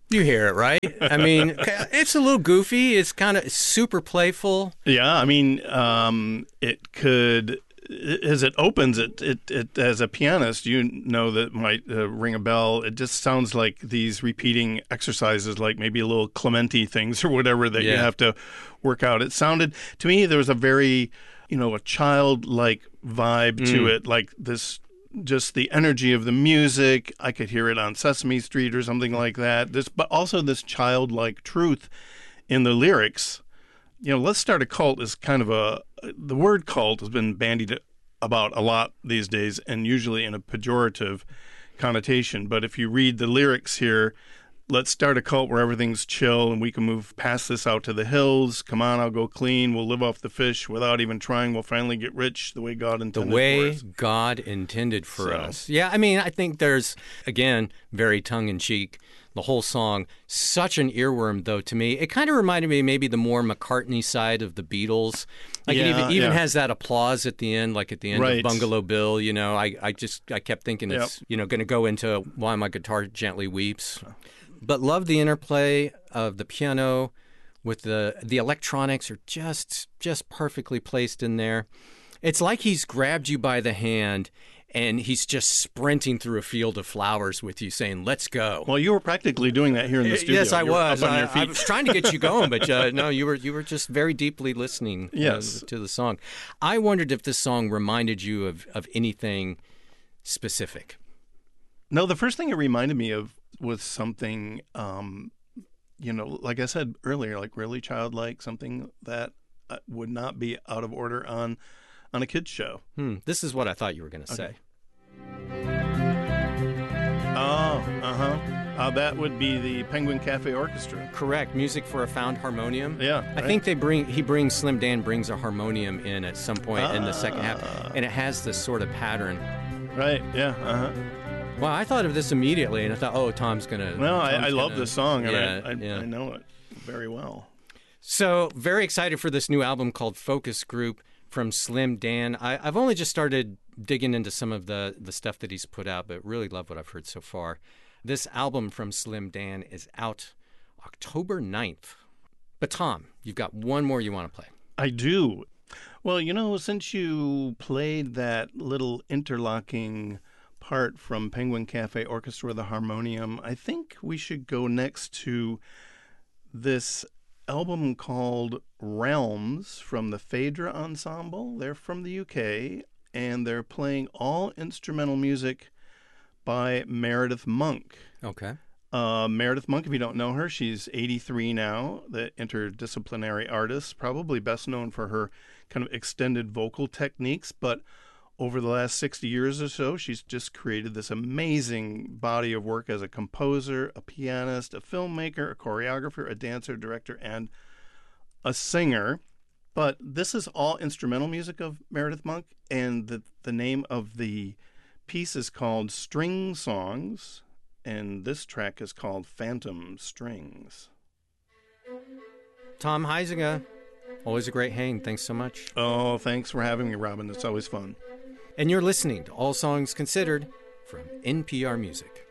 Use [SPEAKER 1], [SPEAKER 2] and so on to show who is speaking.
[SPEAKER 1] You hear it, right? I mean, it's a little goofy. It's kind of super playful.
[SPEAKER 2] Yeah, I mean, it could, as it opens, it as a pianist, you know that might ring a bell. It just sounds like these repeating exercises, like maybe a little Clementi things or whatever that you have to work out. It sounded, to me, there was a very, a childlike vibe to it, like this, just the energy of the music. I could hear it on Sesame Street or something like that. But also this childlike truth in the lyrics. Let's Start a Cult is kind of the word cult has been bandied about a lot these days, and usually in a pejorative connotation. But if you read the lyrics here, let's start a cult where everything's chill and we can move past this out to the hills. Come on, I'll go clean. We'll live off the fish without even trying. We'll finally get rich the way God intended for us.
[SPEAKER 1] The way God intended for us. Yeah, I mean, I think there's, again, very tongue-in-cheek, the whole song. Such an earworm, though, to me. It kind of reminded me maybe the more McCartney side of the Beatles. Like it even has that applause at the end, like at the end of Bungalow Bill. I kept thinking it's, going to go into Why My Guitar Gently Weeps. But love the interplay of the piano with the electronics are just perfectly placed in there. It's like he's grabbed you by the hand and he's just sprinting through a field of flowers with you saying, let's go.
[SPEAKER 2] Well, you were practically doing that here in the studio.
[SPEAKER 1] Yes, I was.
[SPEAKER 2] Up on your feet.
[SPEAKER 1] I was trying to get you going, but no, you were just very deeply listening to the song. I wondered if this song reminded you of anything specific.
[SPEAKER 2] No, the first thing it reminded me of was something, like I said earlier, like really childlike, something that would not be out of order on a kid's show.
[SPEAKER 1] This is what I thought you were going to say.
[SPEAKER 2] Oh, that would be the Penguin Cafe Orchestra.
[SPEAKER 1] Correct. Music for a Found Harmonium.
[SPEAKER 2] Yeah.
[SPEAKER 1] I think Slim Dan brings a harmonium in at some point in the second half, and it has this sort of pattern.
[SPEAKER 2] Right, yeah,
[SPEAKER 1] Well, I thought of this immediately, and I thought, Tom's going to...
[SPEAKER 2] Well, I love this song, and I know it very well.
[SPEAKER 1] So, very excited for this new album called Focus Group from Slim Dan. I've only just started digging into some of the stuff that he's put out, but really love what I've heard so far. This album from Slim Dan is out October 9th. But Tom, you've got one more you want to play.
[SPEAKER 2] I do. Well, since you played that little interlocking part from Penguin Cafe Orchestra, the harmonium, I think we should go next to this album called Realms from the Phaedra Ensemble. They're from the UK, and they're playing all instrumental music by Meredith Monk.
[SPEAKER 1] Okay.
[SPEAKER 2] Meredith Monk, if you don't know her, she's 83 now, the interdisciplinary artist, probably best known for her kind of extended vocal techniques, but over the last 60 years or so, she's just created this amazing body of work as a composer, a pianist, a filmmaker, a choreographer, a dancer, director, and a singer. But this is all instrumental music of Meredith Monk, and the name of the piece is called String Songs, and this track is called Phantom Strings.
[SPEAKER 1] Tom Huizinga, always a great hang. Thanks so much.
[SPEAKER 2] Oh, thanks for having me, Robin. It's always fun.
[SPEAKER 1] And you're listening to All Songs Considered from NPR Music.